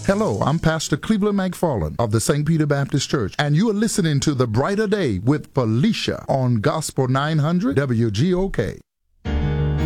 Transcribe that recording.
Hello, I'm Pastor Cleveland McFarland of the St. Peter Baptist Church, and you are listening to The Brighter Day with Felicia on Gospel 900 WGOK.